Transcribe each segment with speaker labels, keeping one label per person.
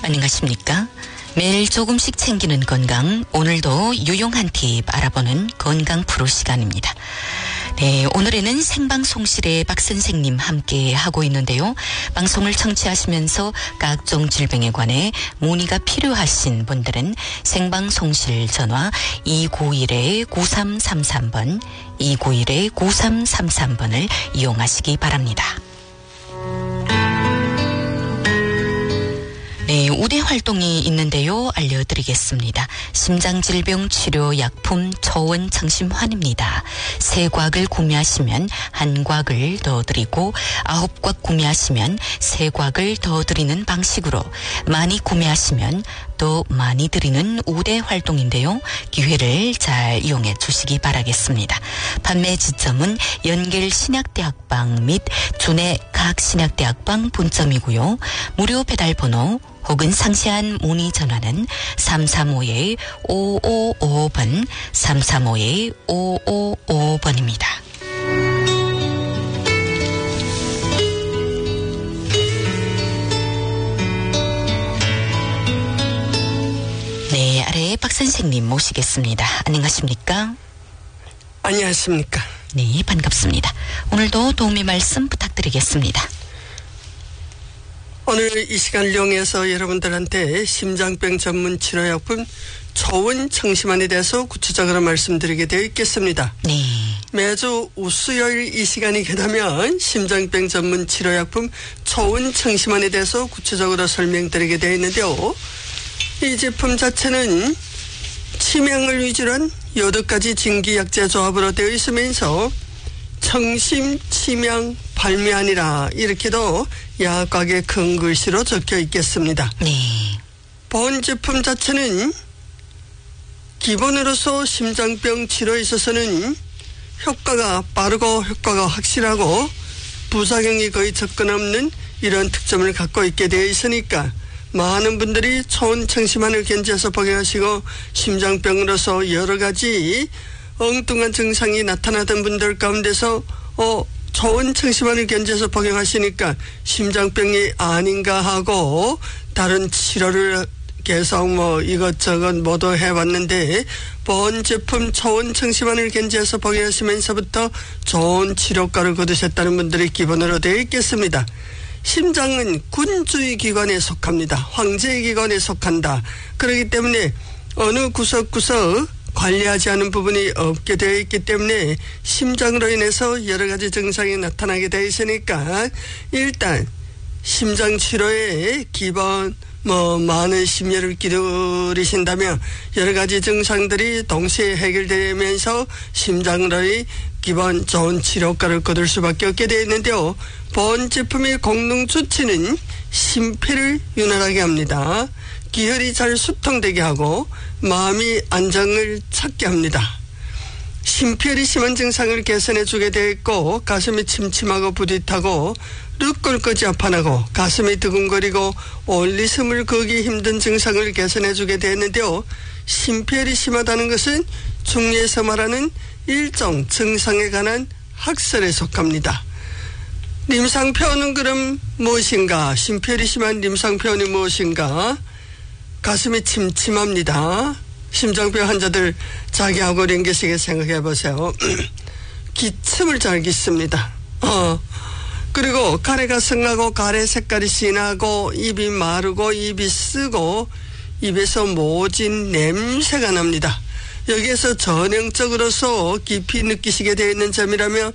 Speaker 1: 안녕하십니까? 매일 조금씩 챙기는 건강, 오늘도 유용한 팁 알아보는 건강 프로 시간입니다. 네, 오늘에는 생방송실의 박 선생님 함께 하고 있는데요. 방송을 청취하시면서 각종 질병에 관해 문의가 필요하신 분들은 생방송실 전화 291-9333번, 291-9333번을 이용하시기 바랍니다. 네, 우대 활동이 있는데요. 알려드리겠습니다. 심장질병 치료 약품 초원청심환입니다. 3곽을 구매하시면 1곽을 더 드리고 9곽 구매하시면 3곽을 더 드리는 방식으로 많이 구매하시면 또 많이 드리는 우대 활동인데요. 기회를 잘 이용해 주시기 바라겠습니다. 판매 지점은 연길신약대학방 및 준해 각신약대학방 분점이고요. 무료 배달 번호 혹은 상세한 문의 전화는 335-5555번, 335-5555번입니다. 네, 아래 박 선생님 모시겠습니다. 안녕하십니까?
Speaker 2: 안녕하십니까?
Speaker 1: 네, 반갑습니다. 오늘도 도움의 말씀 부탁드리겠습니다.
Speaker 2: 오늘 이 시간을 이용해서 여러분들한테 심장병 전문 치료약품 초원청심환에 대해서 구체적으로 말씀드리게 되어 있겠습니다.
Speaker 1: 네.
Speaker 2: 매주 수요일 이 시간이 되면 심장병 전문 치료약품 초원청심환에 대해서 구체적으로 설명드리게 되어 있는데요. 이 제품 자체는 치명을 위주로 한 8가지 진기약재 조합으로 되어 있으면서 청심, 치명, 발미하니라 이렇게도 약곽에 큰 글씨로 적혀 있겠습니다.
Speaker 1: 네.
Speaker 2: 본 제품 자체는 기본으로서 심장병 치료에 있어서는 효과가 빠르고 효과가 확실하고 부작용이 거의 접근 없는 이런 특점을 갖고 있게 되어 있으니까 많은 분들이 초원청심환을 견지해서 복용하시고 심장병으로서 여러 가지 엉뚱한 증상이 나타나던 분들 가운데서 초원청심환을 견지해서 복용하시니까 심장병이 아닌가 하고 다른 치료를 계속 이것저것 모두 해봤는데 본 제품 초원청심환을 견지해서 복용하시면서부터 좋은 치료과를 거두셨다는 분들이 기본으로 되어 있겠습니다. 심장은 군주의 기관에 속합니다. 황제의 기관에 속한다. 그렇기 때문에 어느 구석구석 관리하지 않은 부분이 없게 되어 있기 때문에 심장으로 인해서 여러 가지 증상이 나타나게 되어 있으니까 일단 심장 치료에 기본 많은 심혈을 기울이신다면 여러 가지 증상들이 동시에 해결되면서 심장으로의 기본 좋은 치료과를 거둘 수밖에 없게 되어 있는데요. 본 제품의 공동 주치는 심폐를 윤활하게 합니다. 기혈이 잘 수통되게 하고 마음이 안정을 찾게 합니다. 심폐혈이 심한 증상을 개선해 주게 되어 있고 가슴이 침침하고 부딪하고 르골까지 아파나고 가슴이 두근거리고 올리 숨을 거기 힘든 증상을 개선해 주게 되었는데요. 심폐혈이 심하다는 것은 중의에서 말하는 일종 증상에 관한 학설에 속합니다. 임상표현은 그럼 무엇인가? 심폐혈이 심한 임상표현이 무엇인가? 가슴이 침침합니다. 심장병 환자들 자기하고 랭게시게 생각해 보세요. 기침을 잘 깃습니다. 그리고 가래가 성하고 가래 색깔이 진하고 입이 마르고 입이 쓰고 입에서 모진 냄새가 납니다. 여기에서 전형적으로서 깊이 느끼시게 되어 있는 점이라면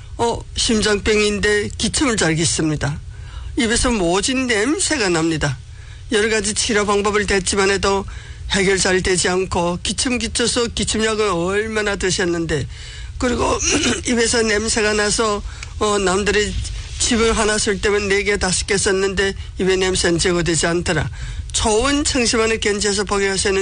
Speaker 2: 심장병인데 기침을 잘 깃습니다. 입에서 모진 냄새가 납니다. 여러 가지 치료 방법을 댔지만 해도 해결 잘 되지 않고 기침 기쳐서 기침약을 얼마나 드셨는데 그리고 입에서 냄새가 나서 남들이 집을 하나 쓸 때면 4개 5개 썼는데 입에 냄새는 제거되지 않더라. 초원청심환을 견지해서 복용하시는